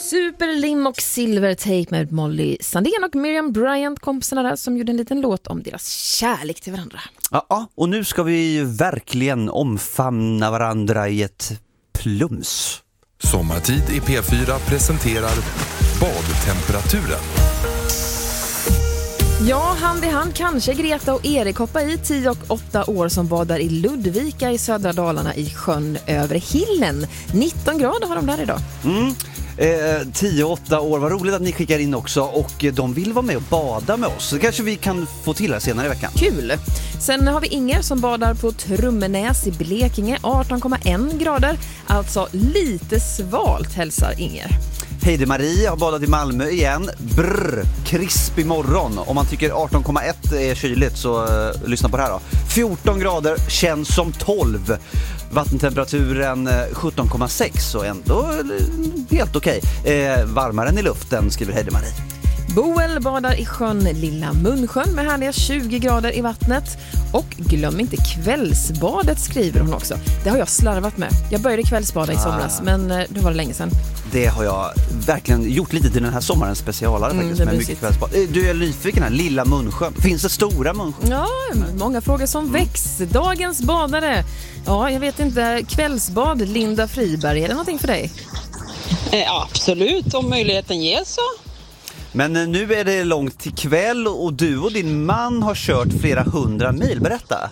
Superlim och Silvertape med Molly Sandén och Miriam Bryant, kompisarna där, som gjorde en liten låt om deras kärlek till varandra. Ja, och nu ska vi verkligen omfamna varandra i ett plums. Sommartid i P4 presenterar badtemperaturen. Ja, hand i hand kanske Greta och Erik hoppar i 10 och 8 år som badar i Ludvika i södra Dalarna i sjön över Hillen. 19 grader har de där idag. 10 och 8 år, vad roligt att ni skickar in också, och de vill vara med och bada med oss. Så kanske vi kan få till det senare i veckan. Kul! Sen har vi Inger som badar på Trummenäs i Blekinge, 18,1 grader. Alltså lite svalt, hälsar Inger. Heidi Marie har badat i Malmö igen. Krispig morgon. Om man tycker 18,1 är kyligt så lyssna på det här då. 14 grader, känns som 12. Vattentemperaturen 17,6 och ändå helt okej. Varmare än i luften, skriver Heidi Marie. Boel badar i sjön Lilla Munsjön med härliga 20 grader i vattnet. Och glöm inte kvällsbadet, skriver hon också. Det har jag slarvat med. Jag började kvällsbada i somras, men det var länge sedan. Det har jag verkligen gjort lite till den här sommarens specialare faktiskt, med mycket kvällsbad. Du är nyfiken här, Lilla Munsjön. Finns det stora Munsjön? Ja, många frågor som väcks. Dagens badare. Ja, jag vet inte. Kvällsbad, Linda Friberg. Är det någonting för dig? Absolut, om möjligheten ges så. Men nu är det långt till kväll och du och din man har kört flera 100 mil. Berätta.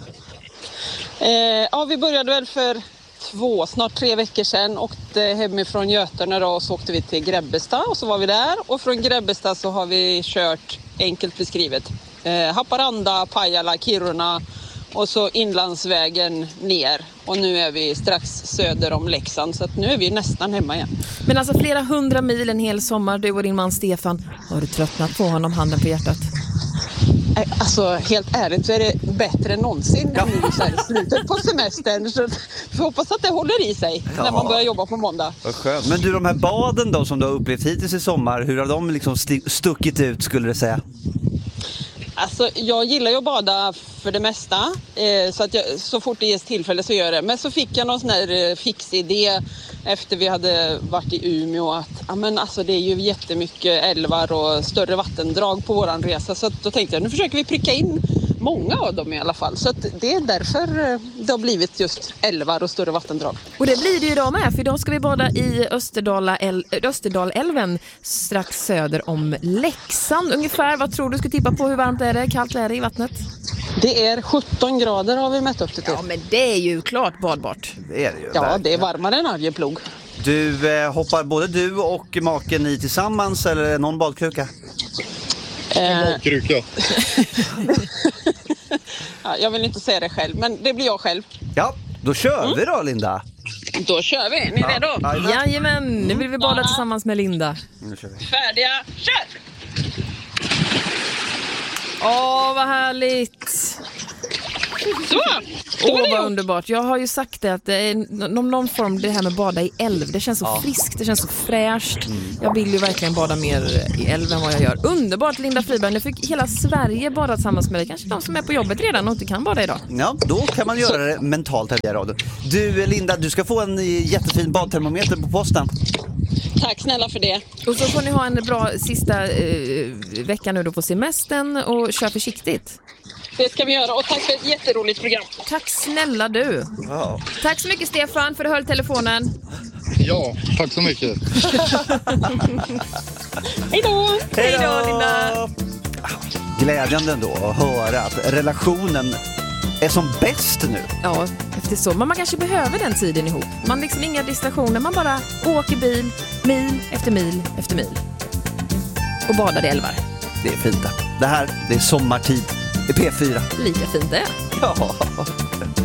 Vi började väl för snart 3 veckor sedan. Åkte hemifrån Götene då, och så åkte vi till Grebbestad och så var vi där. Och från Grebbestad så har vi kört, enkelt beskrivet, Haparanda, Pajala, Kiruna och så inlandsvägen ner. Och nu är vi strax söder om Leksand, så att nu är vi nästan hemma igen. Men alltså flera 100 mil en hel sommar, du och din man Stefan. Har du tröttnat på honom, handen på hjärtat? Alltså helt ärligt så är det bättre än någonsin nu så här, slutet på semestern. Så vi hoppas att det håller i sig när man börjar jobba på måndag. Vad skönt. Men du, de här baden då som du har upplevt hittills i sommar, hur har de liksom stuckit ut, skulle du säga? Alltså jag gillar ju att bada för det mesta, så att så fort det ges tillfälle så gör jag det. Men så fick jag någon sån här fix idé efter vi hade varit i Umeå att det är ju jättemycket älvar och större vattendrag på våran resa. Så att då tänkte jag, nu försöker vi pricka in många av dem i alla fall. Så att det är därför det har blivit just älvar och större vattendrag. Och det blir det ju idag med, för idag ska vi bada i Österdalälven strax söder om Leksand. Ungefär, vad tror du ska tippa på, hur varmt är det? Kallt är det i vattnet? Det är 17 grader har vi mätt upp det till. Ja, men det är ju klart badbart. Det är det ju. Ja, verkligen. det är varmare än Arjeplog. Du, hoppar både du och maken i tillsammans eller är någon badkruka? Badkruka. Ja, jag vill inte säga det själv, men det blir jag själv. Ja, då kör vi då, Linda. Då kör vi. Är ni redo? Jajamän, nu vill vi bada tillsammans med Linda. Nu kör vi. Färdiga, kör! Åh, vad härligt! Vad underbart. Jag har ju sagt det att det är någon form, det här med bada i älv, det känns så friskt, det känns så fräscht. Jag vill ju verkligen bada mer i älv än vad jag gör. Underbart, Linda Friberg. Nu fick hela Sverige bada tillsammans med dig. Kanske de som är på jobbet redan och inte kan bada idag. Ja, då kan man göra det mentalt här via radion. Du, Linda, du ska få en jättefin badtermometer på posten. Tack snälla för det. Och så får ni ha en bra sista vecka nu då på semestern och kör försiktigt. Det ska vi göra, och tack för ett jätteroligt program. Tack snälla du. Wow. Tack så mycket Stefan för att du höll telefonen. Ja, tack så mycket. Hej då! Hej då, Linda. Glädjande ändå att höra att relationen är som bäst nu. Ja, efter så. Men man kanske behöver den tiden ihop. Man liksom inga distraktioner, man bara åker bil, mil efter mil efter mil. Och badar i älvar. Det är fint det. Det här, det är sommartid i P4. Lika fint det. Ja.